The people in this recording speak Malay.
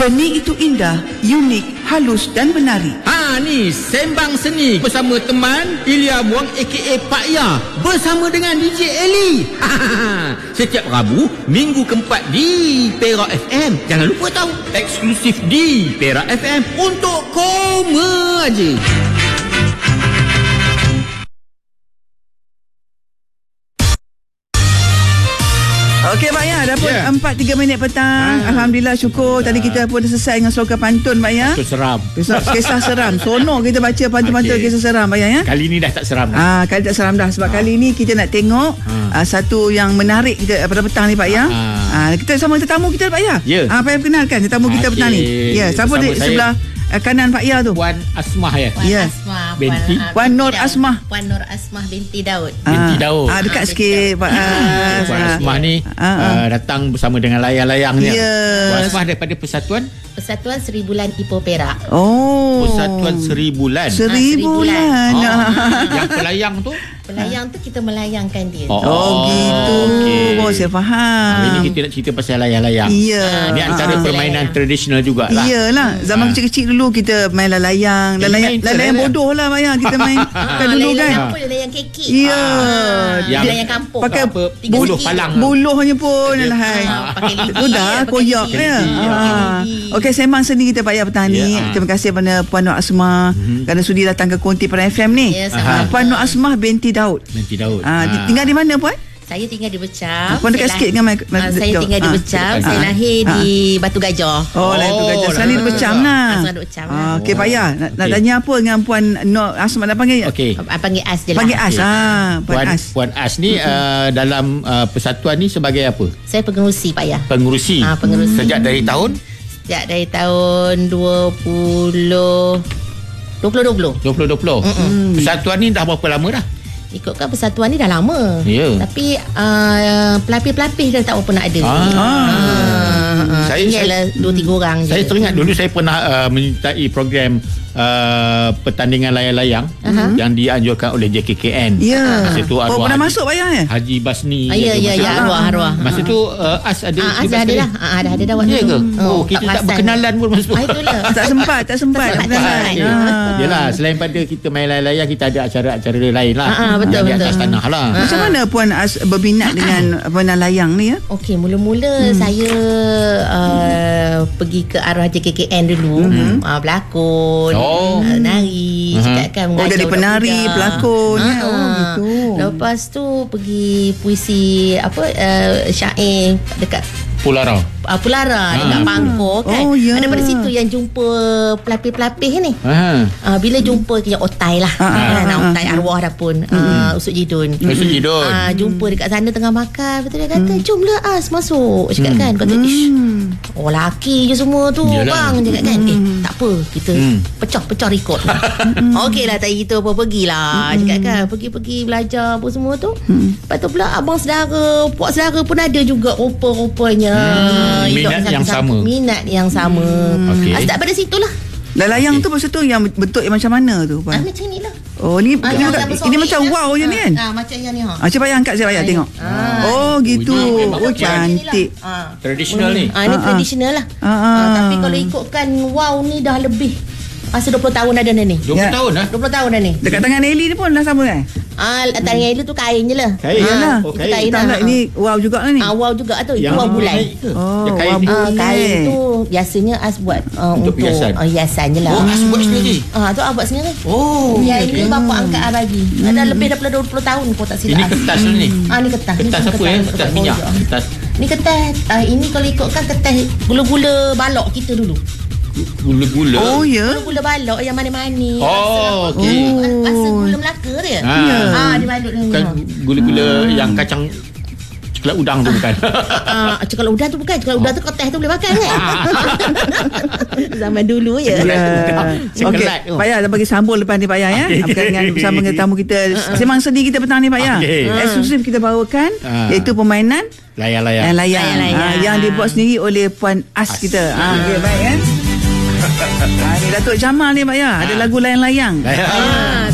Seni itu indah, unik, halus dan menarik. Ni Sembang Seni bersama teman Ilya Buang aka Pak Ya bersama dengan DJ Eli. Setiap Rabu, minggu keempat di Perak FM. Jangan lupa tahu, eksklusif di Perak FM untuk koma aja. Okey Pak Ya, dah pun 4.3 minit petang. Alhamdulillah, syukur. Tadi kita pun dah selesai dengan slogan pantun Pak Ya. Itu seram. Kisah seram. Sonok kita baca pantun-pantun kisah seram Pak Ya. Kali ni dah tak seram. Kali tak seram dah. Sebab kali ni kita nak tengok satu yang menarik kita pada petang ni Pak Ya. Kita sama tetamu kita Pak Ya. Pak Ya kenalkan tetamu kita petang ni. Ya, siapa di sebelah kanan Pak Ya tu? Puan Asmah ya. Puan Asmah binti Puan Nur Asmah. Puan Nur Asmah binti Daud. Binti Daud. Dekat sikit Pak. Puan Asmah ni datang bersama dengan layang-layangnya. Puan Asmah daripada Persatuan Seri Bulan Ipoh Perak. Persatuan Seri Bulan. Seri Bulan. Yang pelayang tu? Pelayang tu kita melayangkan dia. Gitu. Saya faham. Hari ni kita nak cerita pasal layang-layang. Ya. Ini antara permainan tradisional jugalah. Iyalah. Zaman kecil-kecil dulu kita main layang. Layang bodoh lah Pak Ya. Kita main dulu kan. Layang kekek. Ya. Layang kampung. Pakai buluh palang. Buluhnya pun. Pakai lidi. Tu dah koyak ya. Okey, Sembang Seni kita Pak Ya petang ni. Terima kasih kepada Puan Nur Asmah kerana sudi datang ke Konti Perak FM ni. Puan Nur Asmah binti Daud. Tinggal di mana Puan? Saya tinggal di Becam. Puan dekat sikit dengan saya tinggal di Becam. Saya lahir di Batu Gajah. Lahir Batu Gajah. Sekarang ni di Becam lah. Okey Pak Ya, nak tanya apa dengan Puan Nur Asmah? Nak panggil? Panggil As je lah. Panggil As. Puan As ni dalam persatuan ni sebagai apa? Saya pengerusi Pak Ya. Pengerusi. Pengerusi. Sejak dari tahun 2020. Persatuan ni dah berapa lama dah? Ikutkan persatuan ni dah lama. Tapi pelapis-pelapis dah tak berapa nak ada. Tinggal 2-3 orang je. Saya teringat dulu saya pernah menyertai program pertandingan layang-layang yang dianjurkan oleh JKKN. Masa tu arwah pernah masuk Pak Ya? Haji Basni. Ya, arwah. Masa tu As ada. As dah ada dah. Dah ada waktu tu. Kita tak berkenalan pun masa tu. Tak sempat berkenalan. Yalah, selain pada kita main layang-layang, kita ada acara-acara lain lah. Betul. Di atas tanah lah. Macam mana Puan As berminat dengan permainan layang ni ya? Okey, mula-mula saya pergi ke arah JKKN dulu. Berlakon, nari, cakapkan mengajar. Dari penari, pelakon. Gitu. Lepas tu pergi puisi syair dekat Pulara dekat Pangkor kan. Daripada situ yang jumpa pelapis-pelapis ni. Bila jumpa yang otai lah. Otai arwah dah pun. Usuk Jidun. Jumpa dekat sana tengah makan. Betul dia kata, jomlah As masuk. Cakap kan. Kata, laki je semua tu. Bang. Cakap kan. Tak apa. Kita pecah rekod. Okey lah, tadi kita pergilah. Cakap kan. Pergi belajar apa semua tu. Lepas tu pula abang saudara, puak saudara pun ada juga rupa-rupanya. Minat yang sama. Start pada situ lah. Layang tu maksud tu yang bentuk yang macam mana tu Puan? Macam ni lah. Ini macam wow je ni kan? Macam yang ni. Cuba angkat saya Pak Ya tengok. Gitu. Cantik. Tradisional ni. Ini tradisional lah. Tapi kalau ikutkan wow ni dah lebih masa 20 tahun dah ni. 20 tahun dah? 20 tahun dah ni. Dekat tangan Eli ni pun dah sama kan? Tangan Eli tu kain je lah. Kain lah. Kain lah. Ini wow juga lah ni. Wow juga tu. Itu wow bulan. Kain tu biasanya As buat untuk hiasan je lah. As buat sendiri? Tu As buat sendiri. Ini bapa angkat lagi. Ada lebih daripada 20 tahun pun tak silap. Ini kertas ni? Ni kertas. Kertas apa ya? Kertas minyak? Ni kertas. Ini kalau ikutkan kertas gula-gula balok kita dulu. Gula-gula. Gula-gula balok yang manis-manis. Okey. Rasa gula Melaka dia. Dibalut dengan bukan gula-gula yang kacang coklat udang tu bukan. Coklat udang tu bukan. Coklat udang tu kertas tu boleh makan kan. Zaman dulu ya. Okey. Pak Ya, dah bagi sambung lepas ni Pak Ya ya. Bersama dengan tamu kita Sembang Seni kita petang ni Pak Ya. Eksklusif kita bawakan iaitu permainan layang-layang yang dibuat sendiri oleh Puan As kita. Okey, baik kan. Ni Datuk Jamal ni Pak Ya. Ada lagu layang-layang.